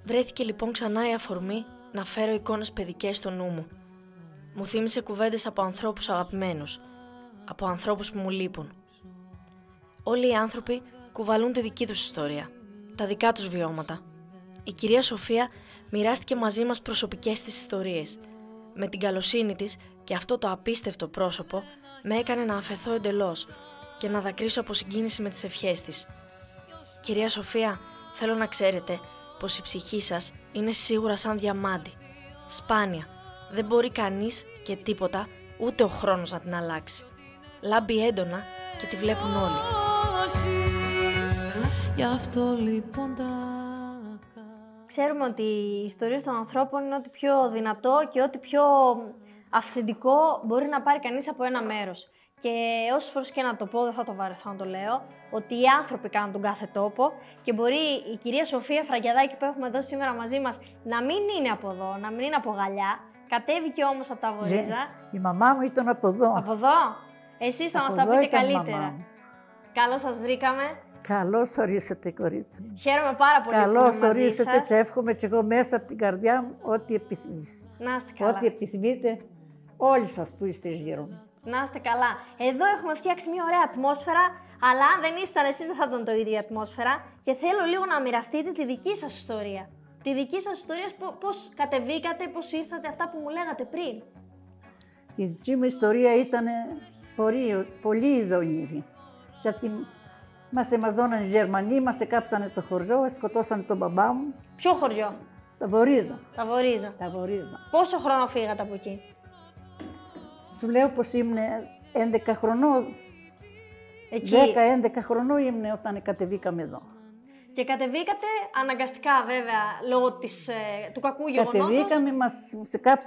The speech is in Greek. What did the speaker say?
Βρέθηκε λοιπόν ξανά η αφορμή να φέρω εικόνες παιδικές στο νου μου. Μου θύμισε κουβέντες από ανθρώπους αγαπημένους, από ανθρώπους που μου λείπουν. Όλοι οι άνθρωποι κουβαλούν τη δική τους ιστορία, τα δικά τους βιώματα. Η κυρία Σοφία μοιράστηκε μαζί μας προσωπικές της ιστορίες. Με την καλοσύνη της και αυτό το απίστευτο πρόσωπο με έκανε να αφεθώ εντελώς και να δακρύσω από συγκίνηση με τις ευχές της. Κυρία Σοφία, θέλω να ξέρετε πως η ψυχή σας είναι σίγουρα σαν διαμάντι. Σπάνια, δεν μπορεί κανείς και τίποτα, ούτε ο χρόνος να την αλλάξει. Λάμπει έντονα και τη βλέπουν όλοι. Ξέρουμε ότι οι ιστορίες των ανθρώπων είναι ό,τι πιο δυνατό και ό,τι πιο αυθεντικό μπορεί να πάρει κανείς από ένα μέρος. Και όσες φορές και να το πω, δεν θα το βαρεθώ να το λέω, ότι οι άνθρωποι κάνουν τον κάθε τόπο και μπορεί η κυρία Σοφία Φραγκιαδάκη που έχουμε εδώ σήμερα μαζί μας να μην είναι από εδώ, να μην είναι από Γαλλιά, κατέβηκε όμως από τα Βορίζα. Η μαμά μου ήταν από εδώ. Από εδώ. Εσείς θα μας τα πείτε καλύτερα. Καλώς σας βρήκαμε. Καλώς ορίσατε, κορίτσι μου. Χαίρομαι πάρα πολύ Καλώς που είμαι μαζί ορίσατε σας. και εύχομαι και εγώ μέσα από την καρδιά μου ό,τι επιθυμείς. Να είστε καλά. Ό,τι επιθυμείτε όλοι σας που είστε γύρω μου. Να είστε καλά. Εδώ έχουμε φτιάξει μια ωραία ατμόσφαιρα, αλλά αν δεν ήσταν εσείς δεν θα ήταν το ίδιο η ατμόσφαιρα και θέλω λίγο να μοιραστείτε τη δική σας ιστορία. Τη δική σας ιστορία, πώς κατεβήκατε, πώς ήρθατε, αυτά που μου λέγατε πριν. Η δική μου ιστορία ήταν πολύ ειδονήρη. Γιατί μας εμαζώναν οι Γερμανοί, μας εκάψανε το χωριό, σκοτώσανε τον μπαμπά μου. Ποιο χωριό? Τα Βορίζα. Τα Βορίζα. Τα Βορίζα. Πόσο χρόνο φύγατε από εκεί? Σου λέω πως ήμουν 11 χρονών. Εκεί. 10-11 χρονών ήμουν όταν κατεβήκαμε εδώ. Και κατεβήκατε αναγκαστικά βέβαια, λόγω του κακού γεγονότος. Κατεβήκαμε, μας κάψανε